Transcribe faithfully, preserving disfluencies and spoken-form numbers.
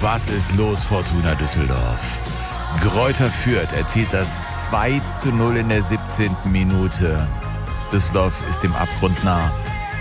Was ist los, Fortuna Düsseldorf? Greuther Fürth erzielt das zwei zu null in der siebzehnten Minute. Düsseldorf ist dem Abgrund nah.